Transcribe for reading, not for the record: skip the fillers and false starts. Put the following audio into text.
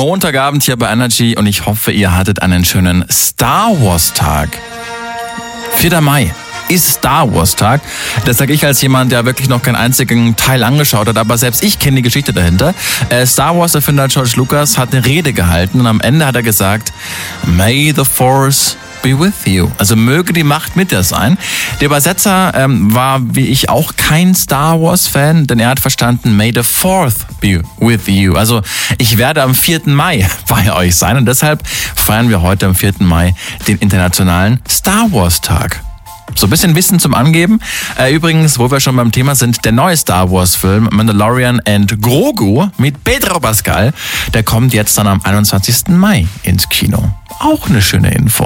Montagabend hier bei Energy und ich hoffe, ihr hattet einen schönen Star Wars Tag. 4. Mai ist Star Wars Tag. Das sage ich als jemand, der wirklich noch keinen einzigen Teil angeschaut hat, aber selbst ich kenne die Geschichte dahinter. Star Wars Erfinder George Lucas hat eine Rede gehalten und am Ende hat er gesagt, May the Force be with you. Also möge die Macht mit dir sein. Der Übersetzer war wie ich auch kein Star Wars Fan, denn er hat verstanden, May the 4th be with you. Also ich werde am 4. Mai bei euch sein und deshalb feiern wir heute am 4. Mai den internationalen Star Wars Tag. So ein bisschen Wissen zum Angeben. Übrigens, wo wir schon beim Thema sind, der neue Star Wars Film Mandalorian and Grogu mit Pedro Pascal, der kommt jetzt dann am 21. Mai ins Kino. Auch eine schöne Info.